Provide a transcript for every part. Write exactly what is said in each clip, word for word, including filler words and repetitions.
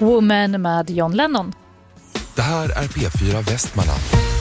Woman med John Lennon. Det här är P fyra Västmanland.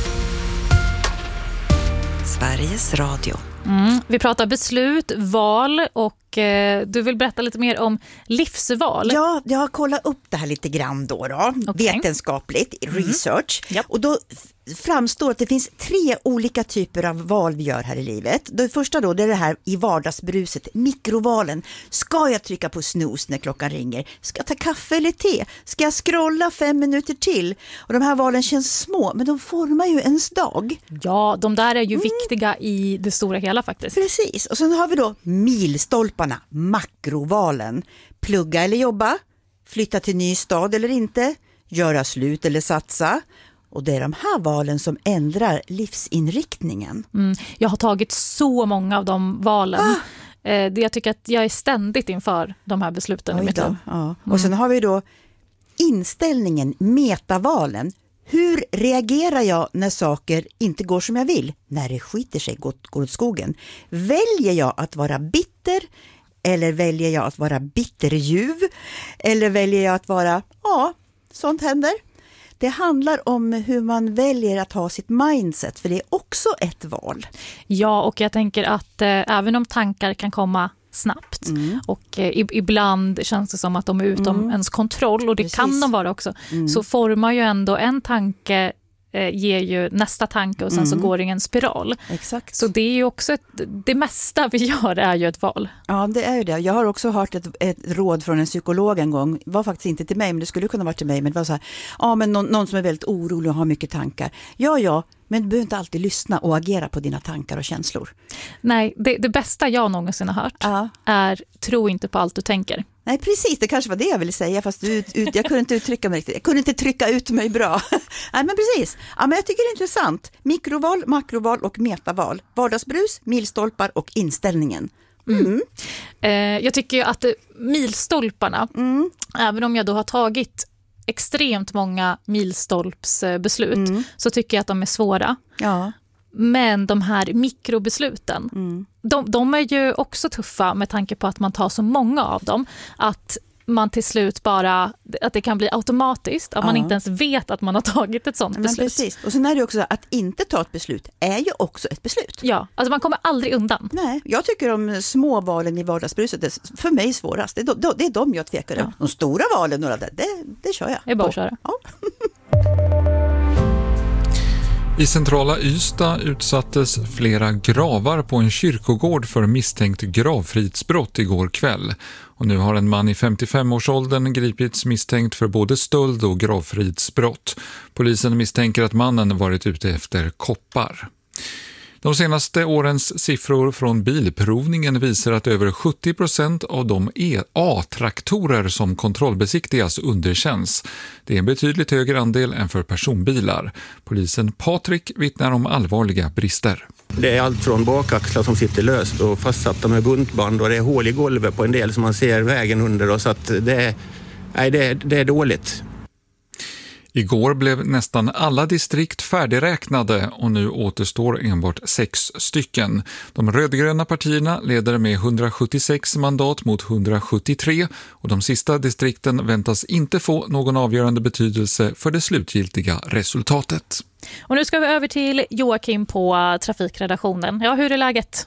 Sveriges Radio. Mm, vi pratar beslut, val och eh, du vill berätta lite mer om livsval. Ja, jag har kollat upp det här lite grann då, då okay. vetenskapligt, mm. research. Yep. Och då framstår att det finns tre olika typer av val vi gör här i livet. Det första då, det är det här i vardagsbruset, mikrovalen. Ska jag trycka på snooze när klockan ringer? Ska jag ta kaffe eller te? Ska jag scrolla fem minuter till? Och de här valen känns små, men de formar ju ens dag. Ja, de där är ju mm. viktiga i det stora hela faktiskt. Precis, och sen har vi då milstolparna, makrovalen. Plugga eller jobba, flytta till ny stad eller inte, göra slut eller satsa. Och det är de här valen som ändrar livsinriktningen. Mm. Jag har tagit så många av de valen. Ah. Eh, jag tycker att jag är ständigt inför de här besluten i mitt liv. Ja. Mm. Och sen har vi då inställningen, metavalen. Hur reagerar jag när saker inte går som jag vill? När det skiter sig, går, går åt skogen. Väljer jag att vara bitter? Eller väljer jag att vara bitterljuv? Eller väljer jag att vara, ja, sånt händer. Det handlar om hur man väljer att ha sitt mindset, för det är också ett val. Ja, och jag tänker att eh, även om tankar kan komma snabbt mm. och eh, ibland känns det som att de är utom mm. ens kontroll, och det Precis. Kan de vara också, mm. så formar ju ändå en tanke eh, ger ju nästa tanke och sen mm. så går det i en spiral. Exakt. Så det är ju också ett, det mesta vi gör är ju ett val. Ja, det är ju det. Jag har också hört ett, ett råd från en psykolog en gång. Det var faktiskt inte till mig, men det skulle kunna vara till mig. Men det var så här, ja men någon, någon som är väldigt orolig och har mycket tankar. Ja, ja, men du behöver inte alltid lyssna och agera på dina tankar och känslor. Nej, det, det bästa jag någonsin har hört ja. är tro inte på allt du tänker. Nej, precis. Det kanske var det jag ville säga, fast du, ut, jag kunde inte uttrycka mig riktigt. Jag kunde inte trycka ut mig bra. Nej, men precis. Ja, men jag tycker det är intressant. Mikroval, makroval och metaval. Vardagsbrus, milstolpar och inställningen. Mm. Mm. Eh, jag tycker ju att milstolparna, mm. även om jag då har tagit extremt många milstolpsbeslut mm. så tycker jag att de är svåra. Ja. Men de här mikrobesluten, mm. de, de är ju också tuffa med tanke på att man tar så många av dem. Att man till slut bara, att det kan bli automatiskt, att ja. man inte ens vet att man har tagit ett sånt Men beslut. Precis. Och sen är det också att inte ta ett beslut är ju också ett beslut. Ja, alltså man kommer aldrig undan. Nej, jag tycker de små valen i vardagsbruset är för mig svårast. Det är de, det är de jag tvekar ja. De stora valen, några där, det, det kör jag. Det är bara att köra. Ja. I centrala Ystad utsattes flera gravar på en kyrkogård för misstänkt gravfridsbrott igår kväll. Och nu har en man i femtiofem-årsåldern gripits misstänkt för både stöld och gravfridsbrott. Polisen misstänker att mannen varit ute efter koppar. De senaste årens siffror från bilprovningen visar att över sjuttio procent av de A-traktorer som kontrollbesiktigas underkänns. Det är en betydligt högre andel än för personbilar. Polisen Patrik vittnar om allvarliga brister. Det är allt från bakaxlar som sitter löst och fastsatta med buntband, och det är hål i golvet på en del som man ser vägen under, och så att det är, nej, det är, det är dåligt. Igår blev nästan alla distrikt färdigräknade och nu återstår enbart sex stycken. De rödgröna partierna leder med hundrasjuttiosex mandat mot hundrasjuttiotre och de sista distrikten väntas inte få någon avgörande betydelse för det slutgiltiga resultatet. Och nu ska vi över till Joakim på trafikredaktionen. Ja, hur är läget?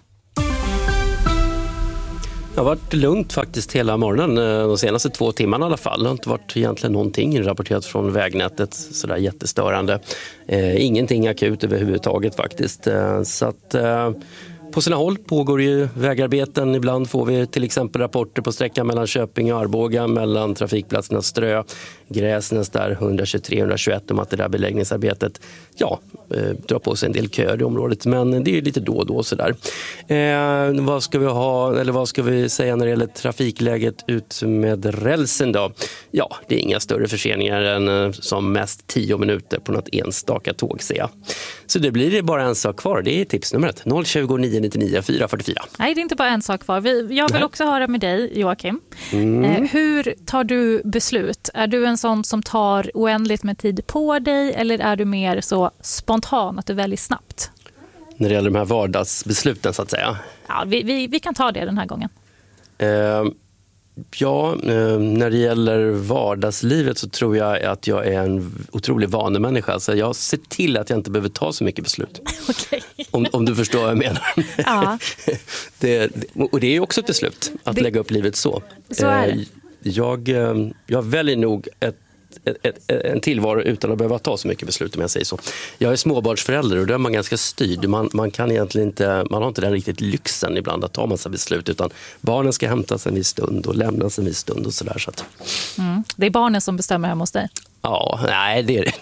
Det har varit lugnt faktiskt hela morgonen, de senaste två timmarna i alla fall. Det har inte varit egentligen någonting rapporterat från vägnätet sådär jättestörande. Eh, ingenting akut överhuvudtaget faktiskt. Eh, så att... Eh, På sina håll pågår ju vägarbeten. Ibland får vi till exempel rapporter på sträckan mellan Köping och Arboga, mellan trafikplatserna Strö, Gräsnäs där etthundratjugotre etthundratjugoett, om att det där beläggningsarbetet ja, eh, drar på sig en del köer i området. Men det är lite då och då sådär. Eh, vad ska vi ha, eller vad ska vi säga när det gäller trafikläget ut med rälsen då? Ja, det är inga större förseningar än eh, som mest tio minuter på något enstaka tåg, ser jag. Så det blir det bara en sak kvar. Det är tipsnumret noll tjugo nio nittionio fyra fyrtiofyra. Nej, det är inte bara en sak kvar. Vi, jag vill Nej. också höra med dig, Joakim. Mm. Eh, hur tar du beslut? Är du en sån som tar oändligt med tid på dig, eller är du mer så spontan att du väljer snabbt? När det gäller de här vardagsbesluten så att säga. Ja, vi, vi, vi kan ta det den här gången. Eh, Ja, när det gäller vardagslivet så tror jag att jag är en otrolig vanemänniska. Alltså jag ser till att jag inte behöver ta så mycket beslut. Okay. Om, om du förstår vad jag menar. Ja. det, och det är också ett beslut att det... lägga upp livet så. Så är det. Jag, jag väljer nog ett Ett, ett, en tillvaro utan att behöva ta så mycket beslut, om jag säger så. Jag är småbarnsförälder och då är man ganska styrd. Man, man kan egentligen inte, man har inte den riktigt lyxen ibland att ta massa beslut, utan barnen ska hämtas en viss stund och lämnas en viss stund och sådär. Så att... mm. Det är barnen som bestämmer hemma hos dig? Ja, nej det är det.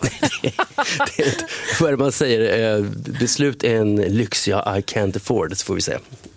det är, vad man säger, beslut är en lyx jag I can't afford, så får vi säga.